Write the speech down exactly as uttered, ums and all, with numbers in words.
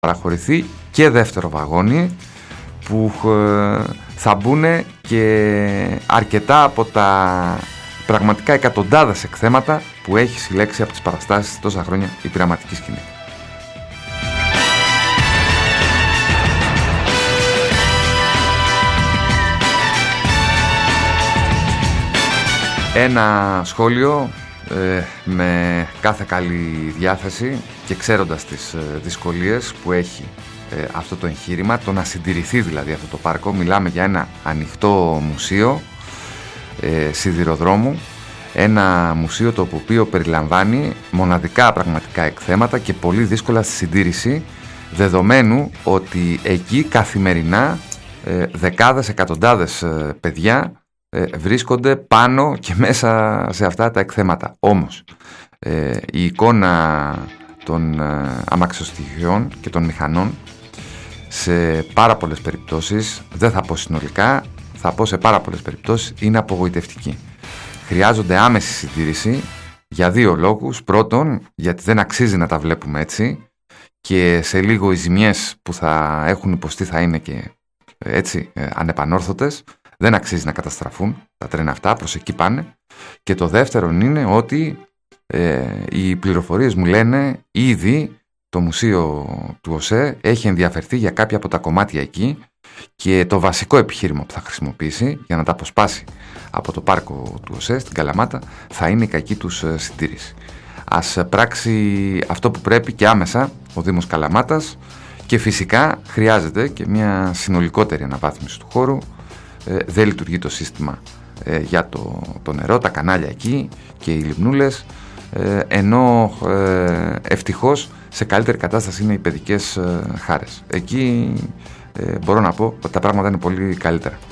παραχωρηθεί και δεύτερο βαγόνι που θα μπουν και αρκετά από τα πραγματικά εκατοντάδες εκθέματα που έχει συλλέξει από τις παραστάσεις τόσα χρόνια η πειραματική σκηνή. Ένα σχόλιο ε, με κάθε καλή διάθεση και ξέροντας τις ε, δυσκολίες που έχει ε, αυτό το εγχείρημα, το να συντηρηθεί δηλαδή αυτό το πάρκο. Μιλάμε για ένα ανοιχτό μουσείο ε, σιδηροδρόμου, ένα μουσείο το οποίο περιλαμβάνει μοναδικά πραγματικά εκθέματα και πολύ δύσκολα στη συντήρηση, δεδομένου ότι εκεί καθημερινά ε, δεκάδες, εκατοντάδες ε, παιδιά ε, βρίσκονται πάνω και μέσα σε αυτά τα εκθέματα. Όμως ε, η εικόνα των ε, αμαξοστοιχειών και των μηχανών σε πάρα πολλές περιπτώσεις, δεν θα πω συνολικά, θα πω σε πάρα πολλές περιπτώσεις, είναι απογοητευτική. Χρειάζονται άμεση συντήρηση για δύο λόγους. Πρώτον, γιατί δεν αξίζει να τα βλέπουμε έτσι και σε λίγο οι ζημιές που θα έχουν υποστεί θα είναι και έτσι ε, ανεπανόρθωτες. Δεν αξίζει να καταστραφούν τα τρένα αυτά, προς εκεί πάνε. Και το δεύτερο είναι ότι ε, οι πληροφορίες μου λένε ήδη το μουσείο του ΟΣΕ έχει ενδιαφερθεί για κάποια από τα κομμάτια εκεί και το βασικό επιχείρημα που θα χρησιμοποιήσει για να τα αποσπάσει από το πάρκο του ΟΣΕ στην Καλαμάτα θα είναι η κακή τους συντήρηση. Ας πράξει αυτό που πρέπει και άμεσα ο Δήμος Καλαμάτας και φυσικά χρειάζεται και μια συνολικότερη αναβάθμιση του χώρου. Ε, δεν λειτουργεί το σύστημα ε, για το, το νερό, τα κανάλια εκεί και οι λιμνούλες, ε, ενώ ε, ευτυχώς σε καλύτερη κατάσταση είναι οι παιδικές ε, χάρες. Εκεί ε, μπορώ να πω ότι τα πράγματα είναι πολύ καλύτερα.